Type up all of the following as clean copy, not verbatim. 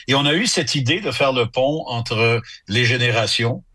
Et on a eu cette idée de faire le pont entre les générations.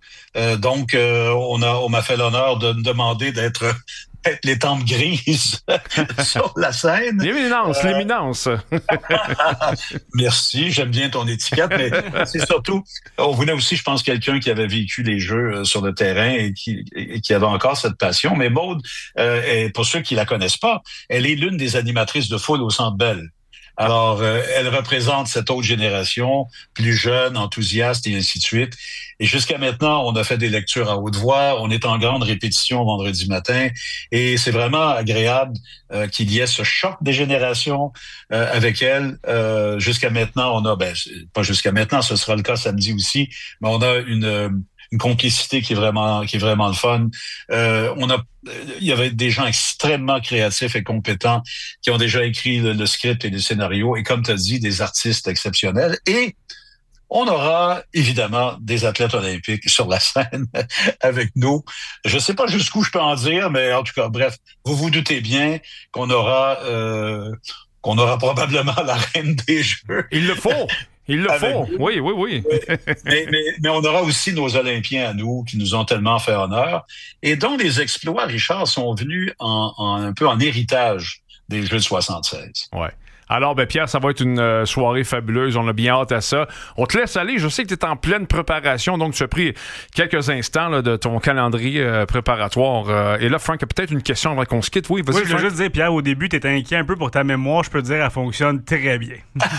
On m'a fait l'honneur de me demander d'être les tempes grises sur la scène. L'éminence. Merci, j'aime bien ton étiquette, mais c'est surtout, on voulait aussi, je pense, quelqu'un qui avait vécu les jeux sur le terrain et qui avait encore cette passion. Mais Maude, pour ceux qui la connaissent pas, elle est l'une des animatrices de foule au Centre Bell. Alors, elle représente cette autre génération, plus jeune, enthousiaste et ainsi de suite. Et jusqu'à maintenant, on a fait des lectures à haute voix, on est en grande répétition vendredi matin, et c'est vraiment agréable qu'il y ait ce choc des générations avec elle. Jusqu'à maintenant, pas jusqu'à maintenant, ce sera le cas samedi aussi, mais on a une complicité qui est vraiment le fun. Il y avait des gens extrêmement créatifs et compétents qui ont déjà écrit le script et le scénario, et comme tu as dit, des artistes exceptionnels. Et on aura évidemment des athlètes olympiques sur la scène avec nous. Je sais pas jusqu'où je peux en dire, mais en tout cas, bref, vous vous doutez bien qu'on aura probablement la reine des Jeux. Il le faut. Oui. mais on aura aussi nos Olympiens à nous qui nous ont tellement fait honneur et dont les exploits, Richard, sont venus un peu en héritage des Jeux de 76. Ouais. Alors, Pierre, ça va être une soirée fabuleuse. On a bien hâte à ça. On te laisse aller. Je sais que tu es en pleine préparation, donc tu as pris quelques instants là, de ton calendrier préparatoire. Et là, Frank a peut-être une question avant qu'on se quitte. Oui, vas-y. Oui, je veux juste dire, Pierre, au début, tu étais inquiet un peu pour ta mémoire. Je peux te dire, elle fonctionne très bien.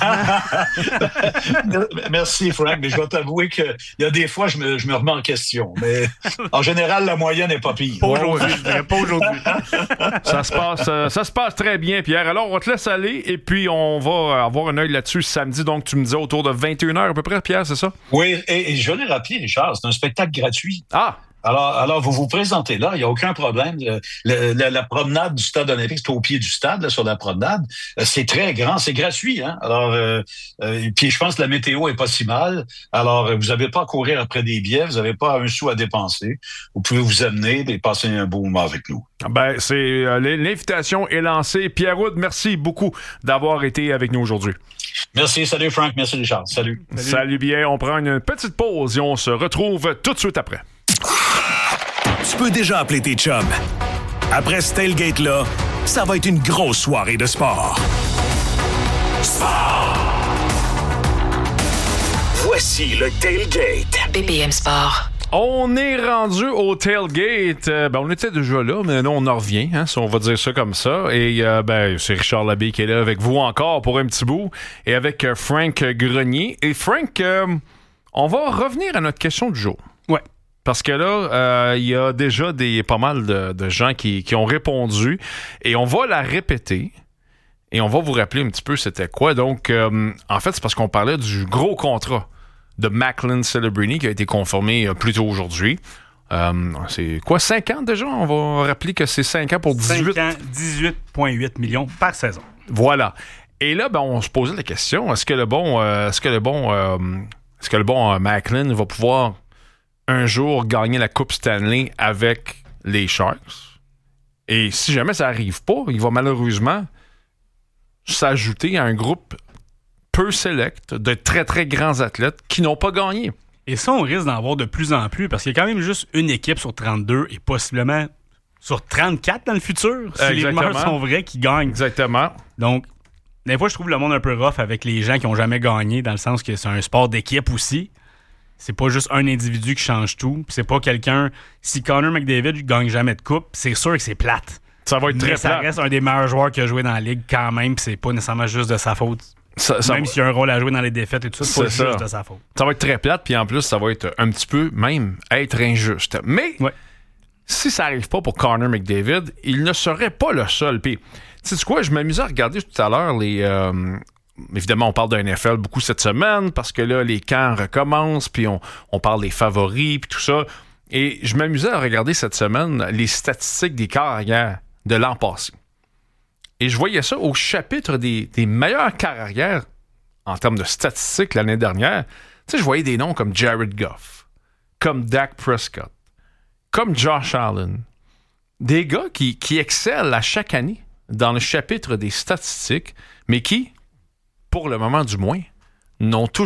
Merci, Frank. Mais je dois t'avouer qu'il y a des fois, je me remets en question. Mais en général, la moyenne n'est pas pire. Pas aujourd'hui, je dirais pas aujourd'hui. Ça se passe très bien, Pierre. Alors, on te laisse aller et puis on va avoir un œil là-dessus samedi. Donc, tu me disais autour de 21h à peu près, Pierre, c'est ça? Oui, et je l'ai rappelé, Richard, c'est un spectacle gratuit. Ah! Alors, vous vous présentez là, il n'y a aucun problème. La promenade du stade olympique, c'est au pied du stade, là, sur la promenade. C'est très grand, c'est gratuit, hein. Alors, puis je pense que la météo est pas si mal. Alors, vous n'avez pas à courir après des billets, vous n'avez pas un sou à dépenser. Vous pouvez vous amener et passer un beau moment avec nous. L'invitation est lancée. Pierre Houde, merci beaucoup d'avoir été avec nous aujourd'hui. Merci, salut Frank, merci Richard, salut. Salut bien, on prend une petite pause et on se retrouve tout de suite après. Tu peux déjà appeler tes chums. Après ce tailgate-là, ça va être une grosse soirée de sport. Sport! Voici le tailgate. BPM Sport. On est rendu au tailgate. On était déjà là, mais là, on en revient, hein, si on va dire ça comme ça. Et c'est Richard Labbé qui est là avec vous encore pour un petit bout. Et avec Frank Grenier. Et Frank, on va revenir à notre question du jour. Ouais. Parce que là, il y a déjà pas mal de gens qui ont répondu. Et on va la répéter. Et on va vous rappeler un petit peu c'était quoi. Donc, en fait, c'est parce qu'on parlait du gros contrat de Macklin Celebrini qui a été confirmé plus tôt aujourd'hui. C'est quoi, 5 ans déjà? On va rappeler que c'est 5 ans pour 18... 5 ans, 18,8 millions par saison. Voilà. Et là, on se posait la question, est-ce que le bon Macklin va pouvoir un jour gagner la Coupe Stanley avec les Sharks? Et si jamais ça n'arrive pas, il va malheureusement s'ajouter à un groupe peu select de très, très grands athlètes qui n'ont pas gagné. Et ça, on risque d'en voir de plus en plus parce qu'il y a quand même juste une équipe sur 32 et possiblement sur 34 dans le futur, si les rumeurs sont vraies, qui gagnent. Exactement. Donc, des fois, je trouve le monde un peu rough avec les gens qui n'ont jamais gagné, dans le sens que c'est un sport d'équipe aussi. C'est pas juste un individu qui change tout. Puis c'est pas quelqu'un... Si Connor McDavid ne gagne jamais de coupe, c'est sûr que c'est plate. Ça va être très plate. Ça reste un des meilleurs joueurs qui a joué dans la Ligue quand même, puis c'est pas nécessairement juste de sa faute. Même s'il y a un rôle à jouer dans les défaites et tout ça, c'est pas juste de sa faute. Ça va être très plate, puis en plus, ça va être un petit peu même être injuste. Mais si ça n'arrive pas pour Connor McDavid, il ne serait pas le seul. Puis, tu sais quoi, je m'amusais à regarder tout à l'heure évidemment, on parle d'un NFL beaucoup cette semaine parce que là, les camps recommencent, puis on parle des favoris, puis tout ça. Et je m'amusais à regarder cette semaine les statistiques des carrières de l'an passé. Et je voyais ça au chapitre des meilleures carrières en termes de statistiques l'année dernière. Tu sais, je voyais des noms comme Jared Goff, comme Dak Prescott, comme Josh Allen. Des gars qui excellent à chaque année dans le chapitre des statistiques, mais qui, pour le moment du moins, n'ont toujours